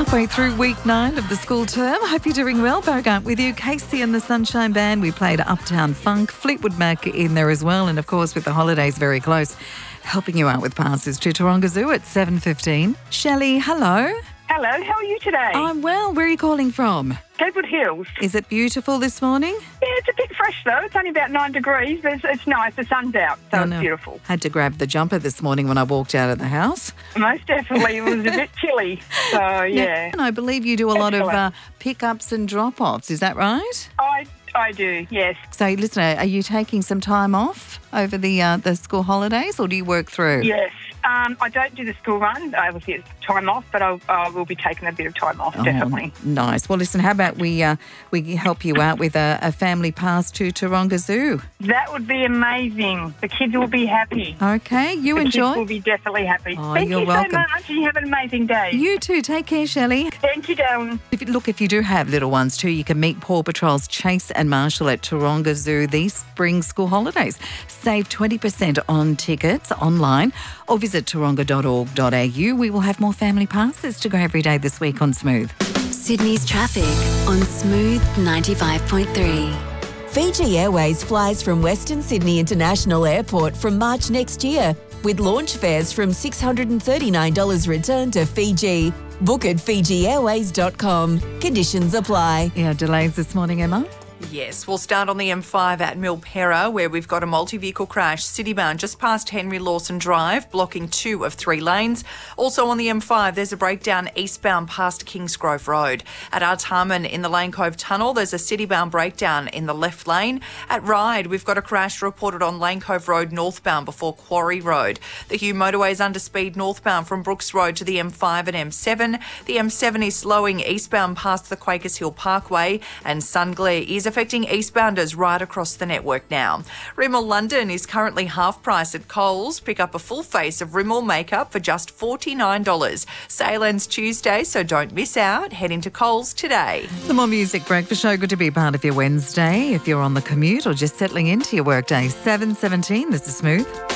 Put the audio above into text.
Halfway through week 9 of the school term. Hope you're doing well. Bogart with you. Casey and the Sunshine Band. We played Uptown Funk. Fleetwood Mac in there as well. And, of course, with the holidays very close, helping you out with passes to Taronga Zoo at 7:15. Shelley, hello. Hello, how are you today? I'm well. Where are you calling from? Gatewood Hills. Is it beautiful this morning? Yeah, it's a bit fresh though. It's only about 9 degrees, but it's nice. The sun's out, so it's beautiful. Had to grab the jumper this morning when I walked out of the house. Most definitely. It was a bit chilly, so yeah. And I believe you do a lot of pickups and drop-offs. Is that right? I do, yes. So, listen, are you taking some time off over the school holidays, or do you work through? Yes. I don't do the school run. Obviously, it's time off, but I will be taking a bit of time off, definitely. Nice. Well, listen, how about we help you out with a family pass to Taronga Zoo? That would be amazing. The kids will be happy. Okay, you enjoy. The kids will be definitely happy. Oh, Thank you're you welcome. so much. You have an amazing day. You too. Take care, Shelley. Thank you, darling. If you do have little ones too, you can meet Paw Patrol's Chase and Marshall at Taronga Zoo these spring school holidays. Save 20% on tickets online or visit taronga.org.au. We will have more family passes to go every day this week on Smooth. Sydney's traffic on Smooth 95.3. Fiji Airways flies from Western Sydney International Airport from March next year, with launch fares from $639 return to Fiji. Book at FijiAirways.com. Conditions apply. Yeah, delays this morning, Emma? Yes, we'll start on the M5 at Milperra, where we've got a multi-vehicle crash citybound just past Henry Lawson Drive, blocking 2 of 3 lanes. Also on the M5, there's a breakdown eastbound past Kingsgrove Road. At Artarmon in the Lane Cove Tunnel, there's a citybound breakdown in the left lane. At Ryde, we've got a crash reported on Lane Cove Road northbound before Quarry Road. The Hugh motorway is under speed northbound from Brooks Road to the M5 and M7. The M7 is slowing eastbound past the Quakers Hill Parkway, and sun glare is affecting eastbounders right across the network now. Rimmel London is currently half price at Coles. Pick up a full face of Rimmel makeup for just $49. Sale ends Tuesday, so don't miss out. Head into Coles today. The More Music Breakfast Show. Good to be part of your Wednesday. If you're on the commute or just settling into your workday, 7:17. This is Smooth.